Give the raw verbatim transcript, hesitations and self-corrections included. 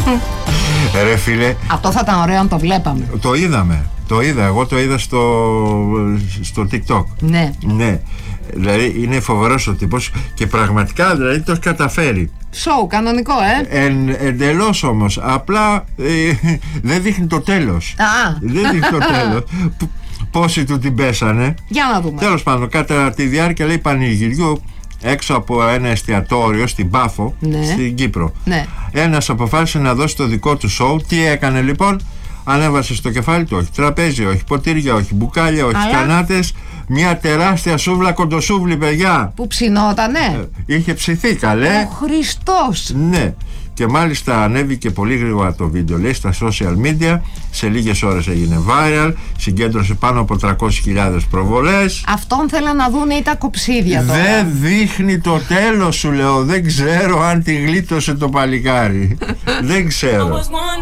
Ρε φίλε, αυτό θα ήταν ωραίο αν το βλέπαμε. Το είδαμε. Το είδα. Εγώ το είδα στο, στο TikTok. Ναι. Ναι. Δηλαδή είναι φοβερός ο τύπος και πραγματικά δηλαδή το έχει καταφέρει. Σοου, κανονικό, ε. Εν, εντελώς όμως. Απλά ε, δεν δείχνει το τέλος. Α. Δεν δείχνει το τέλος. Πόσοι του την πέσανε. Για να δούμε. Τέλος πάντων, κατά τη διάρκεια λέει πανηγυριού έξω από ένα εστιατόριο στην Πάφο, ναι. στην Κύπρο. Ναι. Ένας αποφάσισε να δώσει το δικό του σοου. Τι έκανε λοιπόν? Ανέβασε στο κεφάλι του, όχι τραπέζι, όχι ποτήρια, όχι μπουκάλια, όχι σκανάτες. Μια τεράστια σούβλα κοντοσούβλη, παιδιά. Που ψινότανε. Ε, είχε ψηθεί καλέ. Ο Χριστός. Ναι. Και μάλιστα ανέβηκε πολύ γρήγορα το βίντεο, λέει, στα social media. Σε λίγες ώρες έγινε viral. Συγκέντρωσε πάνω από τριακόσιες χιλιάδες προβολές. Αυτόν θέλαν να δουν ή τα κοψίδια τώρα. Δεν δείχνει το τέλος, σου λέω. Δεν ξέρω αν τη γλίτωσε το παλικάρι. Δεν ξέρω.